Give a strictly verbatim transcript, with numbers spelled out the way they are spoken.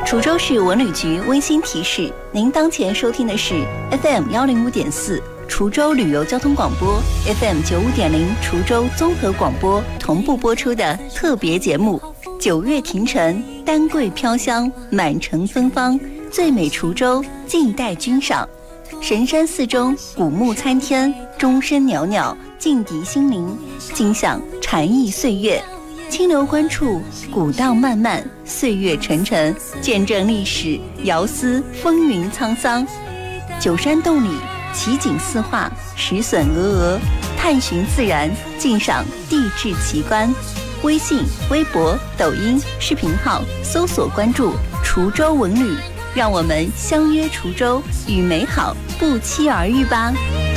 滁州市文旅局温馨提示：您当前收听的是 F M 幺零五点四滁州旅游交通广播 ，F M 九五点零滁州综合广播同步播出的特别节目《九月庭城，丹桂飘香，满城芬芳，最美滁州静待君赏》。神山寺中古木参天，钟声袅袅，静涤心灵，尽享禅意岁月。清流关处，古道漫漫，岁月沉沉，见证历史，遥思风云沧桑。九山洞里，奇景四画，石笋峨峨，探寻自然，尽赏地质奇观。微信、微博、抖音、视频号搜索关注滁州文旅，让我们相约滁州，与美好不期而遇吧。